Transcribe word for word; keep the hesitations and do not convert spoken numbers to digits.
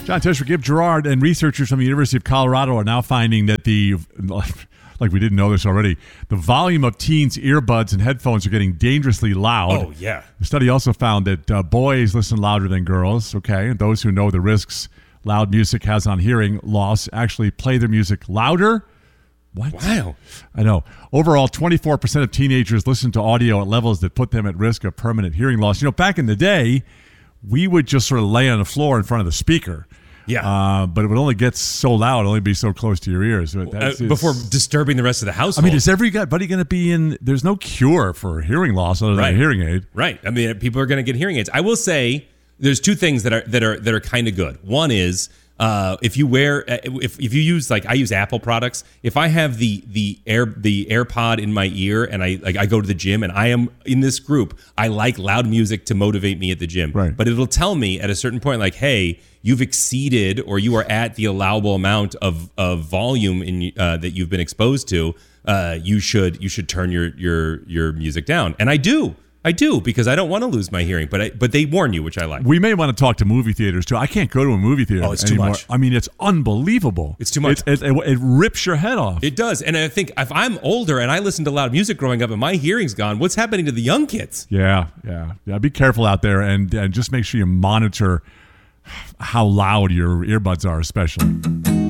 John Tesh, Gibb Gerard, and researchers from the University of Colorado are now finding that the, like we didn't know this already, the volume of teens' earbuds and headphones are getting dangerously loud. Oh, yeah. The study also found that uh, boys listen louder than girls, okay? And those who know the risks loud music has on hearing loss actually play their music louder. What? Wow. I know. Overall, twenty-four percent of teenagers listen to audio at levels that put them at risk of permanent hearing loss. You know, back in the day, we would just sort of lay on the floor in front of the speaker. Yeah. Uh, but it would only get so loud, only be so close to your ears. That's, uh, before disturbing the rest of the household. I mean, is everybody going to be in, there's no cure for hearing loss other than right. a hearing aid. Right. I mean, people are going to get hearing aids. I will say there's two things that are that are that are kind of good. One is uh, if you wear if if you use like I use Apple products. If I have the the air the AirPod in my ear and I like I go to the gym and I am in this group, I like loud music to motivate me at the gym. Right. But it'll tell me at a certain point like, hey, you've exceeded or you are at the allowable amount of of volume in uh, that you've been exposed to. Uh, you should you should turn your your your music down, and I do. I do because I don't want to lose my hearing, but I, but they warn you, which I like. We may want to talk to movie theaters too. I can't go to a movie theater. Oh, it's anymore. too much. I mean, it's unbelievable. It's too much. It, it, it, it rips your head off. It does, and I think if I'm older and I listen to loud music growing up and my hearing's gone, what's happening to the young kids? Yeah, yeah, yeah. Be careful out there, and and just make sure you monitor how loud your earbuds are, especially.